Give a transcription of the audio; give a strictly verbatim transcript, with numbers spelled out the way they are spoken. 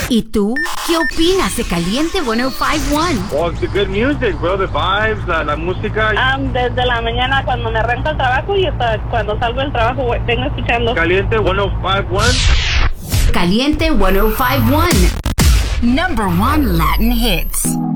¿Y tú? ¿Qué opinas de Caliente ciento cincuenta y uno? Oh, it's the good music, bro. The vibes, la, la música. Um, desde la mañana cuando me arranco el trabajo y hasta cuando salgo del trabajo vengo escuchando. Caliente ciento cincuenta y uno. Caliente ciento cincuenta y uno. Number one Latin hits.